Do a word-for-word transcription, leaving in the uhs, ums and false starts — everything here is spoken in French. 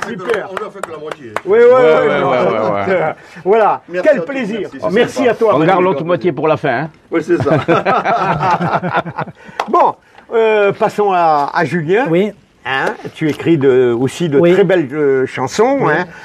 super. On n'a fait que la moitié. Oui, oui, oui. ouais, ouais, ouais, ouais. Voilà, Merci quel à tous, plaisir. merci. Merci à toi. On Manu. garde l'autre moitié pour la fin. Hein. Oui, c'est ça. Bon, euh, passons à, à Julien. Oui. Hein, tu écris de, aussi de Oui. très belles euh, chansons. Oui. Hein.